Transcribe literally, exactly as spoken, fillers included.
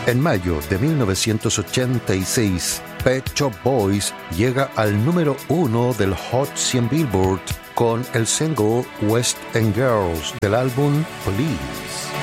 En mayo de mil novecientos ochenta y seis, Pet Shop Boys llega al número uno del Hot cien Billboard con el single West End Girls del álbum Please.